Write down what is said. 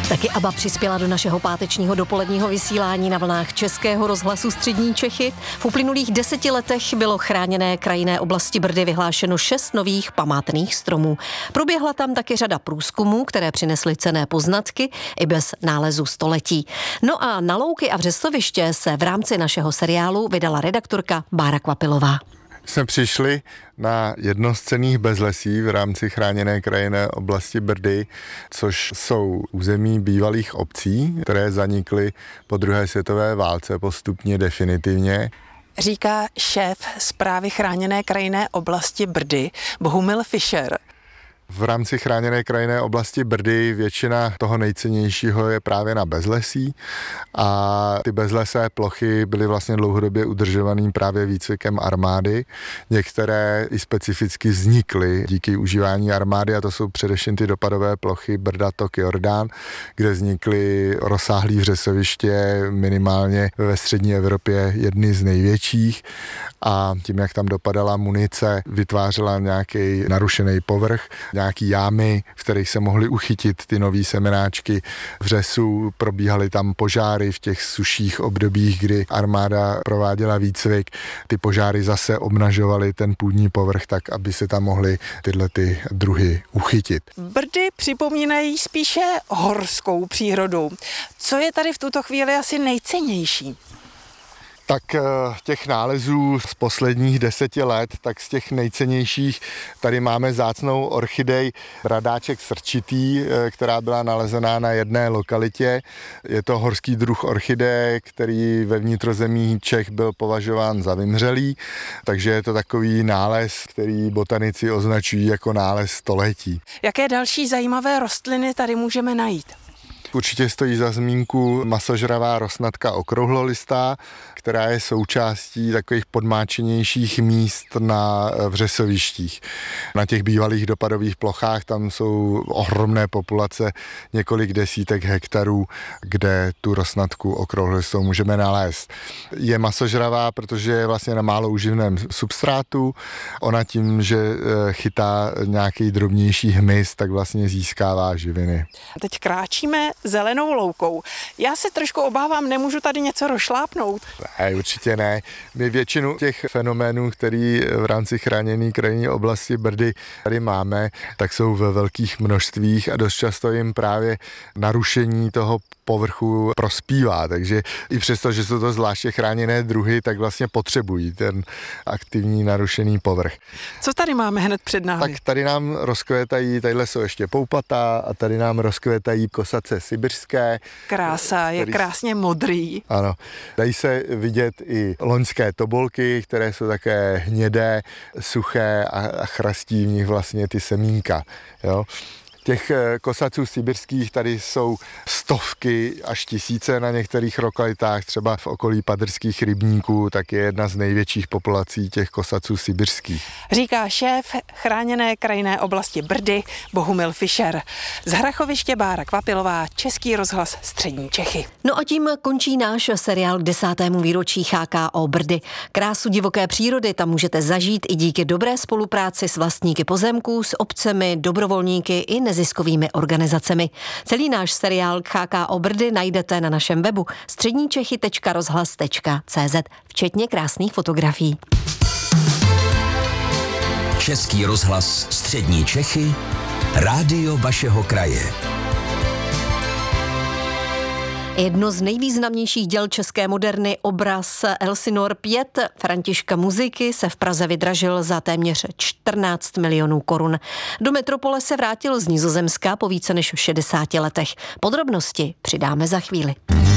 Taky ABBA přispěla do našeho pátečního dopoledního vysílání na vlnách Českého rozhlasu Střední Čechy. V uplynulých 10 letech bylo chráněné krajinné oblasti Brdy vyhlášeno 6 nových památných stromů. Proběhla tam taky řada průzkumů, které přinesly cenné poznatky i bez nálezu století. No a na louky a vřesoviště se v rámci našeho seriálu vydala redaktorka Bára Kvapilová. Jsme přišli na jedno z cenných bezlesí v rámci chráněné krajinné oblasti Brdy, což jsou území bývalých obcí, které zanikly po druhé světové válce postupně definitivně. Říká šéf správy chráněné krajinné oblasti Brdy Bohumil Fischer. V rámci chráněné krajinné oblasti Brdy většina toho nejcennějšího je právě na bezlesí a ty bezlesé plochy byly vlastně dlouhodobě udržovaným právě výcvikem armády. Některé i specificky vznikly díky užívání armády a to jsou především ty dopadové plochy Brda, Tok, Jordán, kde vznikly rozsáhlý vřesoviště minimálně ve střední Evropě jedny z největších a tím, jak tam dopadala munice, vytvářela nějaký narušený povrch, nějaký jámy, v kterých se mohly uchytit ty nový semenáčky vřesů, probíhaly tam požáry v těch suších obdobích, kdy armáda prováděla výcvik, ty požáry zase obnažovaly ten půdní povrch tak, aby se tam mohly tyhle ty druhy uchytit. Brdy připomínají spíše horskou přírodu. Co je tady v tuto chvíli asi nejcennější? Tak těch nálezů z posledních 10 let, tak z těch nejcennějších tady máme vzácnou orchidej bradáček srčitý, která byla nalezená na jedné lokalitě. Je to horský druh orchideje, který ve vnitrozemí Čech byl považován za vymřelý, takže je to takový nález, který botanici označují jako nález století. Jaké další zajímavé rostliny tady můžeme najít? Určitě stojí za zmínku masožravá rosnatka okrouhlolistá, která je součástí takových podmáčenějších míst na vřesovištích. Na těch bývalých dopadových plochách tam jsou ohromné populace, několik desítek hektarů, kde tu rosnatku okrouhlolistou můžeme nalézt. Je masožravá, protože je vlastně na málo uživném substrátu. Ona tím, že chytá nějaký drobnější hmyz, tak vlastně získává živiny. Teď kráčíme zelenou loukou. Já se trošku obávám, nemůžu tady něco rozšlápnout. Ne, určitě ne. My většinu těch fenoménů, který v rámci chráněné krajinné oblasti Brdy tady máme, tak jsou ve velkých množstvích a dost často jim právě narušení toho povrchu prospívá, takže i přesto, že jsou to zvláště chráněné druhy, tak vlastně potřebují ten aktivní narušený povrch. Co tady máme hned před námi? Tak tady nám rozkvétají, tadyhle jsou ještě poupata a tady nám rozkvétají kosace sibirské. Krása, je krásně modrý. Ano, dají se vidět i loňské tobolky, které jsou také hnědé, suché a chrastí v nich vlastně ty semínka, jo. Těch kosaců sibirských tady jsou stovky až tisíce na některých lokalitách, třeba v okolí Padrských rybníků, tak je jedna z největších populací těch kosaců sibirských. Říká šéf chráněné krajinné oblasti Brdy Bohumil Fischer. Z Hrachoviště Bára Kvapilová, Český rozhlas Střední Čechy. No a tím končí náš seriál k 10. výročí HKO Brdy. Krásu divoké přírody tam můžete zažít i díky dobré spolupráci s vlastníky pozemků, s obcemi, dobrovolníky i neziskovými organizacemi. Celý náš seriál k HKO Brdy najdete na našem webu středníčechy.rozhlas.cz, včetně krásných fotografií. Český rozhlas Střední Čechy, rádio vašeho kraje. Jedno z nejvýznamnějších děl české moderny, obraz Elsinore 5 Františka Muziky, se v Praze vydražil za téměř 14 milionů korun. Do metropole se vrátil z Nizozemska po více než 60 letech. Podrobnosti přidáme za chvíli.